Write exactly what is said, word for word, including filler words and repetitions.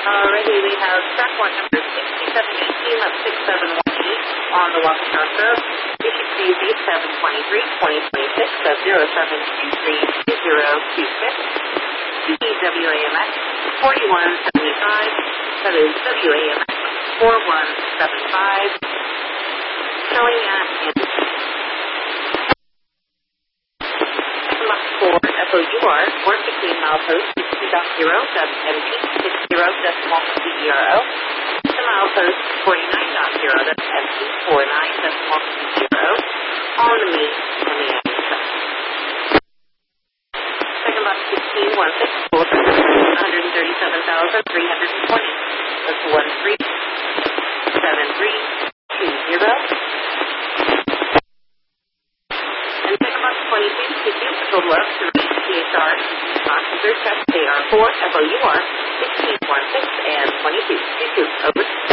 Alrighty, we have track one number sixty-seven eighteen of six seven one eight on the Waukesha Road. Issue C Z seven twenty-three twenty twenty-six of zero seven two three two zero two six. E W A M X forty-one seventy-five. That is W A M X four one seven five. Showing at for F O U R, one sixteen milepost sixty point zero M P sixty decimal C E R O. The milepost forty-nine point zero, that's M P forty-nine decimal C E R O. On the meet and the end track. Second box sixteen one six four, one hundred thirty-seven thousand three hundred twenty. That's one three seven three two zero. And second box twenty-two fifty, a total of three T H R, passenger check A R four F O U R sixteen one six and twenty-two two two. Over.